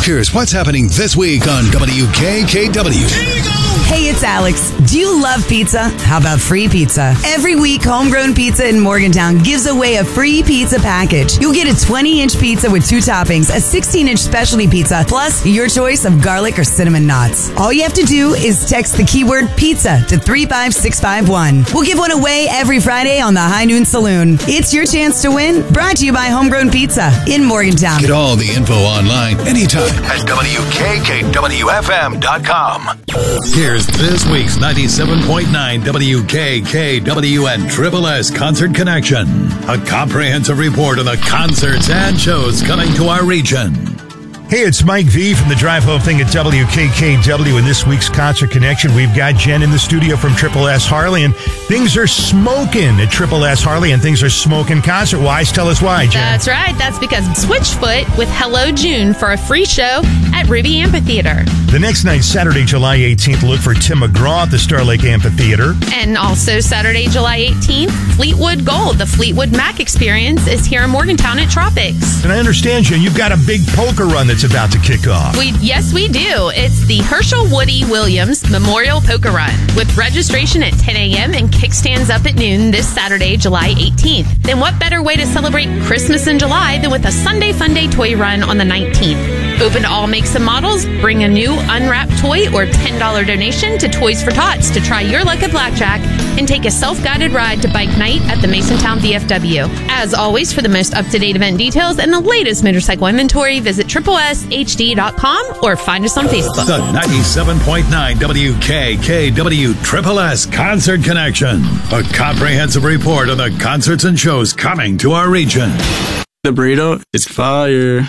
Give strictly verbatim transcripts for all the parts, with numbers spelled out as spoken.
Here's what's happening this week on W K K W. Hey, it's Alex. Do you love pizza? How about free pizza? Every week, Homegrown Pizza in Morgantown gives away a free pizza package. You'll get a twenty-inch pizza with two toppings, a sixteen-inch specialty pizza, plus your choice of garlic or cinnamon knots. All you have to do is text the keyword pizza to three five six five one. We'll give one away every Friday on the High Noon Saloon. It's your chance to win. Brought to you by Homegrown Pizza in Morgantown. Get all the info online anytime at W K K W F M dot com. Here's this week's ninety-seven point nine W K K W and Triple S Concert Connection. A comprehensive report on the concerts and shows coming to our region. Hey, it's Mike V from the Drive Home Thing at W K K W. In this week's Concert Connection, we've got Jen in the studio from Triple S Harley, and things are smoking at Triple S Harley, and things are smoking concert-wise. Tell us why, Jen. That's right. That's because Switchfoot with Hello June for a free show at Ruby Amphitheater. The next night, Saturday, July eighteenth, look for Tim McGraw at the Star Lake Amphitheater. And also Saturday, July eighteenth, Fleetwood Gold, the Fleetwood Mac Experience, is here in Morgantown at Tropics. And I understand, Jen, you've got a big polka run that's about to kick off. We Yes, we do. It's the Herschel Woody Williams Memorial Polka Run with registration at ten a.m. and kickstands up at noon this Saturday, July eighteenth. Then what better way to celebrate Christmas in July than with a Sunday Fun Day toy run on the nineteenth? Open to all makes and models. Bring a new unwrapped toy or ten dollars donation to Toys for Tots to try your luck at blackjack and take a self-guided ride to Bike Night at the Masontown V F W. As always, for the most up-to-date event details and the latest motorcycle inventory, visit triple S H D dot com or find us on Facebook. The ninety-seven point nine W K K W Triple S Concert Connection. A comprehensive report on the concerts and shows coming to our region. The burrito is fire.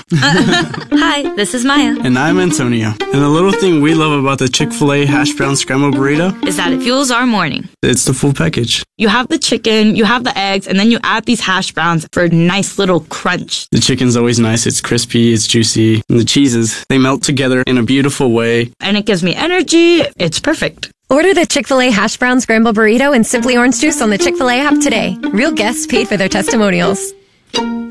Hi, this is Maya. And I'm Antonio. And the little thing we love about the Chick-fil-A hash brown scrambled burrito is that it fuels our morning. It's the full package. You have the chicken, you have the eggs, and then you add these hash browns for a nice little crunch. The chicken's always nice. It's crispy, it's juicy. And the cheeses, they melt together in a beautiful way. And it gives me energy. It's perfect. Order the Chick-fil-A hash brown scrambled burrito and Simply Orange Juice on the Chick-fil-A app today. Real guests paid for their testimonials.